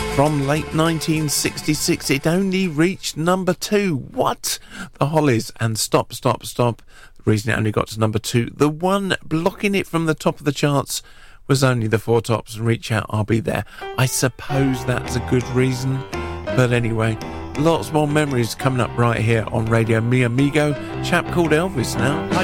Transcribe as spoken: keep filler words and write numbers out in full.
From late nineteen sixty-six, it only reached number two. What? The Hollies and Stop, Stop, Stop. The reason it only got to number two, the one blocking it from the top of the charts was only the Four Tops and Reach Out, I'll Be There. I suppose that's a good reason. But anyway, lots more memories coming up right here on Radio Mi Amigo. Chap called Elvis now.